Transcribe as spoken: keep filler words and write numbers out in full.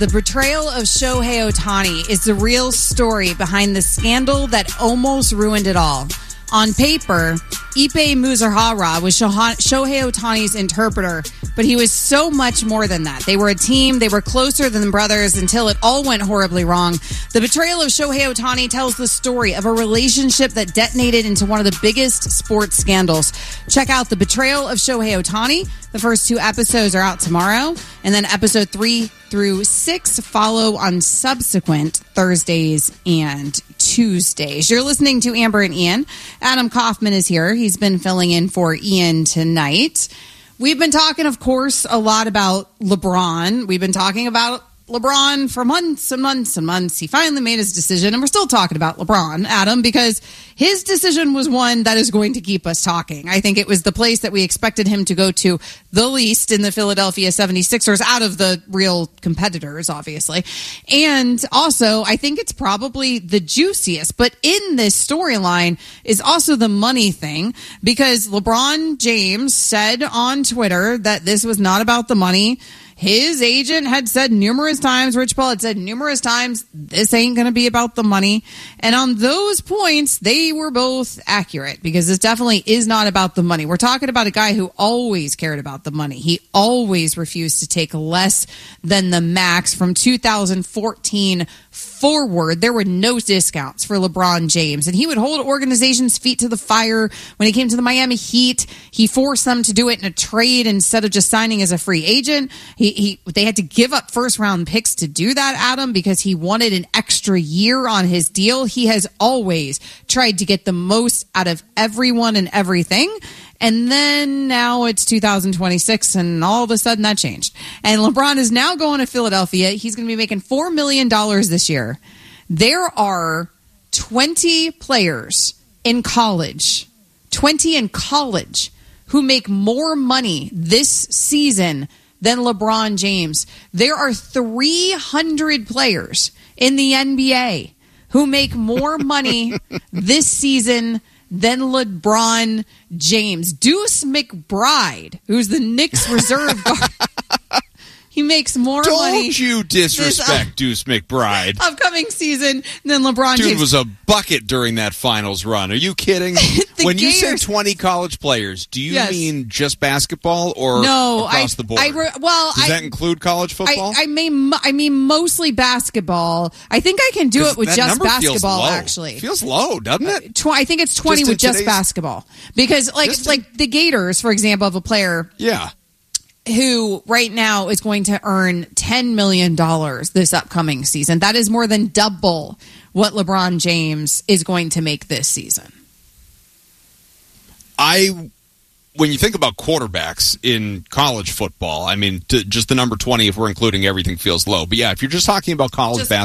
The betrayal of Shohei Ohtani is the real story behind the scandal that almost ruined it all. On paper, Ippei Muzurahara was Shohei Ohtani's interpreter, but he was so much more than that. They were a team, they were closer than brothers until it all went horribly wrong. The betrayal of Shohei Ohtani tells the story of a relationship that detonated into one of the biggest sports scandals. Check out The Betrayal of Shohei Ohtani. The first two episodes are out tomorrow, and then episode three through six follow on subsequent Thursdays and Tuesdays. You're listening to Amber and Ian. Adam Kaufman is here. He's been filling in for Ian tonight. We've been talking, of course, a lot about LeBron. We've been talking about LeBron for months and months and months. He finally made his decision, and we're still talking about LeBron, Adam, because his decision was one that is going to keep us talking. I think it was the place that we expected him to go to the least in the Philadelphia seventy-sixers, out of the real competitors, obviously. And also, I think it's probably the juiciest. But in this storyline is also the money thing, because LeBron James said on Twitter that this was not about the money. His agent had said numerous times, Rich Paul had said numerous times, this ain't going to be about the money. And on those points, they were both accurate, because this definitely is not about the money. We're talking about a guy who always cared about the money. He always refused to take less than the max. From two thousand fourteen forward, there were no discounts for LeBron James, and he would hold organizations' feet to the fire. When he came to the Miami Heat, he forced them to do it in a trade instead of just signing as a free agent. He, he they had to give up first round picks to do that, Adam, because he wanted an extra year on his deal. He has always tried to get the most out of everyone and everything. And then now it's two thousand twenty-six, and all of a sudden that changed. And LeBron is now going to Philadelphia. He's going to be making four million dollars this year. There are twenty players in college, twenty in college, who make more money this season than LeBron James. There are three hundred players in the N B A who make more money this season than LeBron James. Deuce McBride, who's the Knicks reserve guard, he makes more Don't money. Don't you disrespect up- Deuce McBride. Upcoming season than LeBron Dude James. was a bucket during that finals run. Are you kidding? When Gators, you say twenty college players, do you yes. mean just basketball or no, across I, the board? I re- well, Does I, that include college football? I, I mean, I mean mostly basketball. I think I can do it with just basketball. Actually, feels low, doesn't it? Tw- I think it's twenty just with just basketball, because like just like the Gators, for example, of a player. Yeah. Who right now is going to earn ten million dollars this upcoming season. That is more than double what LeBron James is going to make this season. I, when you think about quarterbacks in college football, I mean, to, just the number twenty, if we're including everything, feels low. But yeah, if you're just talking about college just basketball,